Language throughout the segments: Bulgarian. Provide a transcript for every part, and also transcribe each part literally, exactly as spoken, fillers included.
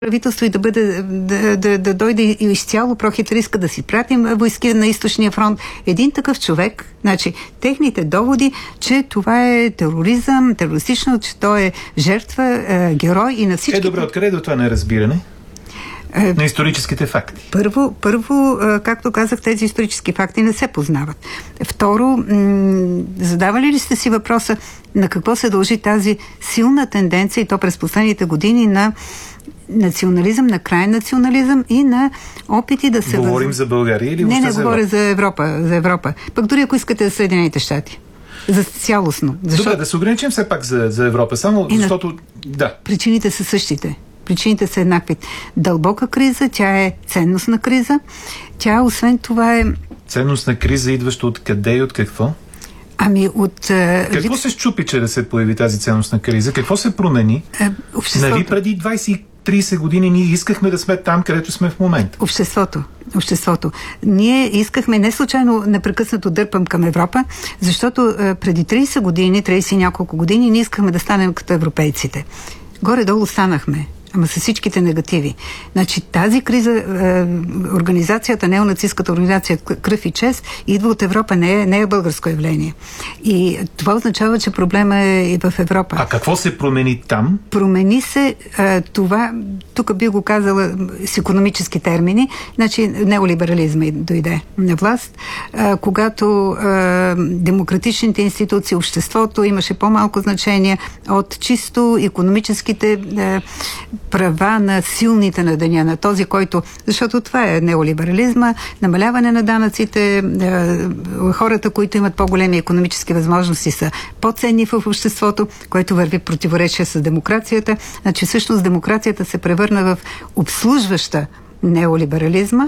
правителство и да бъде да, да, да дойде изцяло прохитлистка, да си пратим войски на източния фронт. Един такъв човек, значи, техните доводи, че това е тероризъм, терористично, че той е жертва, е, герой и на всички... Е, добре, откъде до това неразбиране? Е, на историческите факти. Първо, първо, както казах, тези исторически факти не се познават. Второ, м- задавали ли сте си въпроса на какво се дължи тази силна тенденция, и то през последните години, на национализъм, на крайен национализъм и на опити да се... Говорим въз... за България или не, не, за говоря за Европа, за Европа. Пък дори ако искате за Съединените щати. За цялостно. Защото... Добре, да се ограничим все пак за, за Европа, само и защото... На... Да. Причините са същите. Причините са еднакви. Дълбока криза, тя е ценностна криза. Тя, освен това, е... Ценностна криза, идваща от къде и от какво? Ами от... Какво се счупи, че да се появи тази ценностна криза? Какво се промени? Обществото. Нали преди двайсет и трийсет години ние искахме да сме там, където сме в момента? Обществото. Обществото. Ние искахме, не случайно непрекъснато дърпам към Европа, защото преди трийсет години, трийсет и няколко години, ние искахме да станем като европейците. Горе-долу станахме. Ама с всичките негативи. Значи тази криза, е, организацията, неонацистската организация Кръв и чест, идва от Европа, не е, не е българско явление. И това означава, че проблема е и в Европа. А какво се промени там? Промени се е, това, тук би го казала с икономически термини, значи неолиберализма дойде на власт, е, когато е, демократичните институции, обществото имаше по-малко значение от чисто икономическите е, права на силните на деня, на този, който... Защото това е неолиберализма, намаляване на данъците, е, хората, които имат по-големи икономически възможности, са по-ценни в обществото, което върви противоречие с демокрацията. Значи всъщност демокрацията се превърна в обслужваща неолиберализма.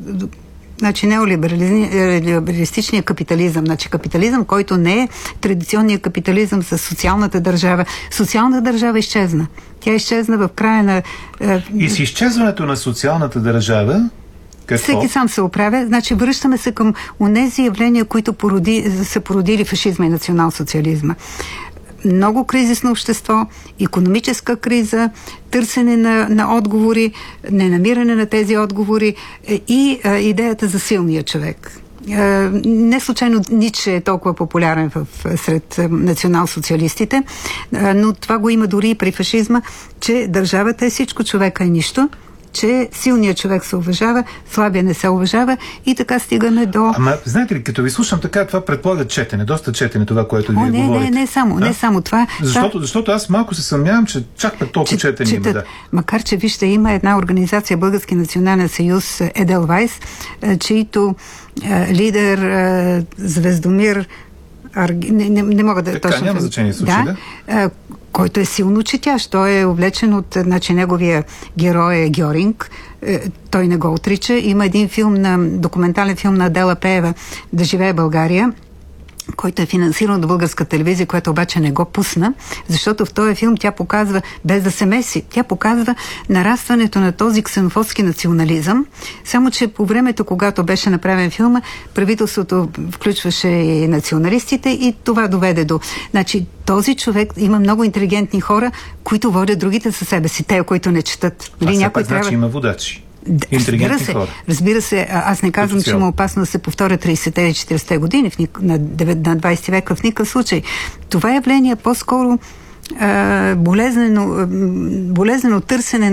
Значи неолибералистичният капитализъм. Значи капитализъм, който не е традиционният капитализъм с социалната държава. Социалната държава изчезна. Тя изчезна в края на... Е... И с изчезването на социалната държава, какво? Всеки сам се оправя. Значи връщаме се към онези явления, които породи, са породили фашизма и национал-социализма. Много кризисно общество, икономическа криза, търсене на, на отговори, ненамиране на тези отговори и а, идеята за силния човек. А, не случайно Ницше е толкова популярен в, сред национал-социалистите, а, но това го има дори и при фашизма, че държавата е всичко, човека е нищо, че силният човек се уважава, слабия не се уважава и така стигаме до... Ама, знаете ли, като ви слушам така, това предполага четене, доста четене това, което О, вие не, говорите. Не, не само, да? не само това. Защото, това... защото аз малко се съмнявам, че чак пък толкова че, четене има, да. Макар, че вижте, има една организация, Български национален съюз, Еделвайс, чието е, лидер е, Звездомир Арги... не, не, не мога да... Така, точно... няма значение случай, да? да? Е, който е силно четящ. Той е облечен от... Значи, неговия герой е Гьоринг. Е, той не го отрича. Има един филм, на документален филм на Адела Пеева "Да живее България", който е финансиран от българска телевизия, която обаче не го пусна, защото в този филм тя показва, без да се меси, тя показва нарастването на този ксенофобски национализъм, само че по времето, когато беше направен филма, правителството включваше и националистите и това доведе до... Значи, този човек, има много интелигентни хора, които водят другите със себе си, те, които не четат. А все пак трябва... значи има водачи. Разбира се, хора. разбира се, аз не казвам, че има опасно да се повторят трийсетте и четирийсетте години в ник... на, на двайсети век в никакъв случай. Това явление е по-скоро а, болезнено, болезнено търсене